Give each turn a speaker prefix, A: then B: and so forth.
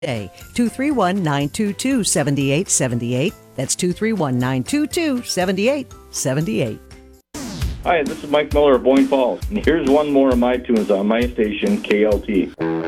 A: today. 231-922-7878. That's 231-922-7878.
B: Hi, this is Mike Miller of Boyne Falls, and here's one more of my tunes on my station, KLT.